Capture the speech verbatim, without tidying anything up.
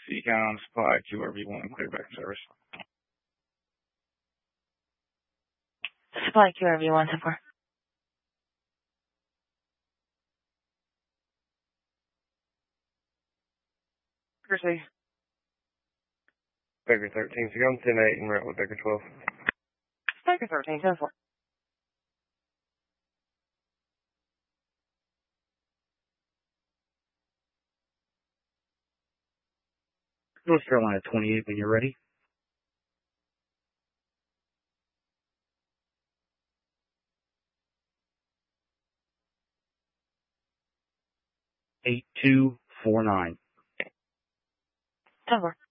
C count on supply, Q R V one, clear back service. Supply Q R V one, so far. Baker Baker thirteen, so go on ten eight and route with Baker twelve. Baker thirteen, ten four. North Carolina twenty-eight when you're ready. eight two four nine. ten four.